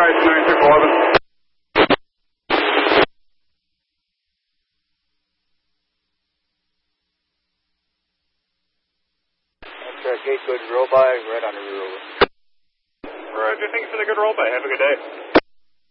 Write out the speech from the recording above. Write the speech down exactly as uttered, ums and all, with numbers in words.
Horizon nine six eleven. That's uh, gate good roll by, right on the rule. Roger, thanks for the good roll by. Have a good day.